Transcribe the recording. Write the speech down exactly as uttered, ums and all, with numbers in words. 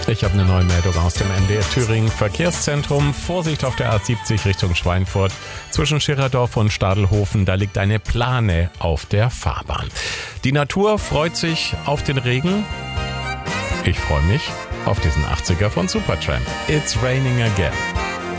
Ich habe eine neue Meldung aus dem M D R Thüringen Verkehrszentrum. Vorsicht auf der A siebzig Richtung Schweinfurt. Zwischen Schirerdorf und Stadelhofen, da liegt eine Plane auf der Fahrbahn. Die Natur freut sich auf den Regen. Ich freue mich auf diesen achtziger von Supertramp. It's raining again.